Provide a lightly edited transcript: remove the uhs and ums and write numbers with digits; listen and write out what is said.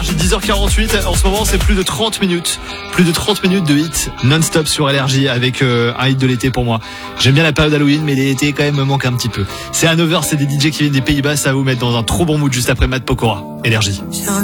Énergie, 10h48. En ce moment, c'est plus de 30 minutes. Plus de 30 minutes de hits non-stop sur Énergie avec un hit de l'été pour moi. J'aime bien la période Halloween, mais l'été quand même me manque un petit peu. C'est Hanover, c'est des DJ qui viennent des Pays-Bas. Ça va vous mettre dans un trop bon mood juste après Matt Pokora. Énergie.